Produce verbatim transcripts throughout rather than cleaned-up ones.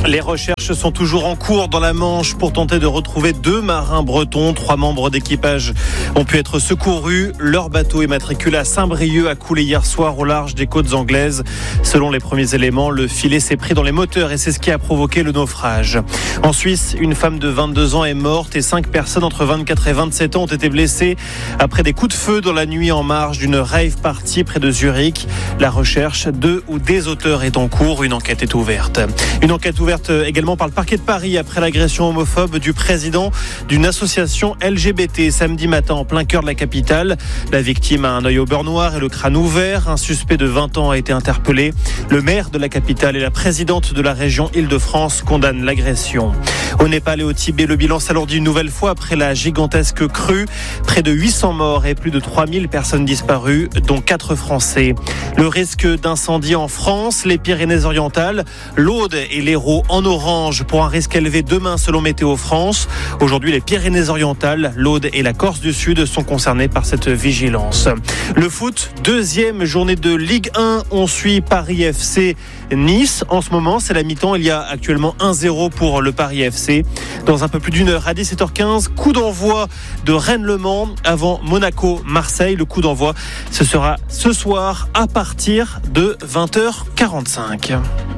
Les recherches sont toujours en cours dans la Manche pour tenter de retrouver deux marins bretons. Trois membres d'équipage ont pu être secourus. Leur bateau immatriculé à Saint-Brieuc a coulé hier soir au large des côtes anglaises. Selon les premiers éléments, le filet s'est pris dans les moteurs et c'est ce qui a provoqué le naufrage. En Suisse, une femme de vingt-deux ans est morte et cinq personnes entre vingt-quatre et vingt-sept ans ont été blessées après des coups de feu dans la nuit en marge d'une rave party près de Zurich. La recherche de ou des auteurs est en cours. Une enquête est ouverte. Une enquête ouverte également par le parquet de Paris après l'agression homophobe du président d'une association L G B T samedi matin en plein cœur de la capitale. La victime a un œil au beurre noir et le crâne ouvert. Un suspect de vingt ans a été interpellé. Le maire de la capitale et la présidente de la région Île-de-France condamnent l'agression. Au Népal et au Tibet, le bilan s'alourdit une nouvelle fois après la gigantesque crue. Près de huit cents morts et plus de trois mille personnes disparues, dont quatre Français. Le risque d'incendie en France, les Pyrénées-Orientales, l'Aude et l'Hérault en orange pour un risque élevé demain selon Météo France. Aujourd'hui, les Pyrénées-Orientales, l'Aude et la Corse du Sud sont concernés par cette vigilance. Le foot, deuxième journée de Ligue un. On suit Paris F C Nice. En ce moment, c'est la mi-temps. Il y a actuellement un zéro pour le Paris F C. Dans un peu plus d'une heure, à dix-sept heures quinze, coup d'envoi de Rennes-Le Mans avant Monaco-Marseille. Le coup d'envoi, ce sera ce soir à partir de vingt heures quarante-cinq.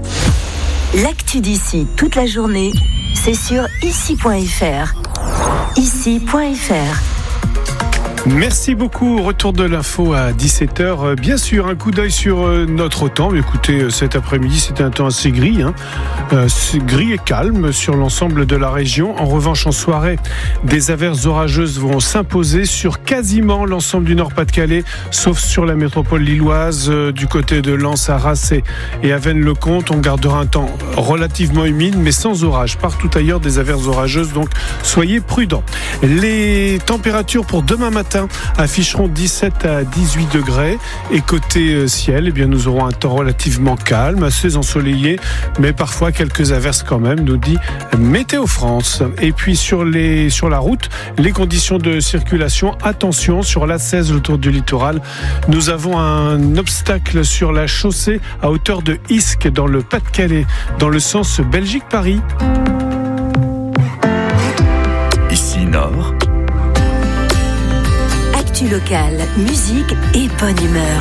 L'actu d'ici toute la journée, c'est sur ici point f r. ici point f r. Merci beaucoup. Retour de l'info à dix-sept heures. Bien sûr, un coup d'œil sur notre temps. Écoutez, cet après-midi, c'était un temps assez gris. Hein. Euh, c'est gris et calme sur l'ensemble de la région. En revanche, en soirée, des averses orageuses vont s'imposer sur quasiment l'ensemble du Nord-Pas-de-Calais, sauf sur la métropole lilloise, euh, du côté de Lens, Arras et, et Avesnes-le-Comte. On gardera un temps relativement humide, mais sans orage. Partout ailleurs, des averses orageuses, donc soyez prudents. Les températures pour demain matin afficheront dix-sept à dix-huit degrés et côté ciel, eh bien, nous aurons un temps relativement calme, assez ensoleillé, mais parfois quelques averses quand même, nous dit Météo France. Et puis sur, les, sur la route, les conditions de circulation, attention sur l'A seize autour du littoral, nous avons un obstacle sur la chaussée à hauteur de Isques dans le Pas-de-Calais, dans le sens Belgique-Paris. Ici Nord. Actu locale, musique et bonne humeur.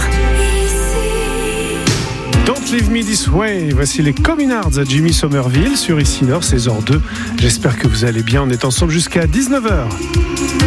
Don't Leave Me This Way. Voici les Communards à Jimmy Somerville sur Ici Nord, c'est heure deux. J'espère que vous allez bien. On est ensemble jusqu'à dix-neuf heures.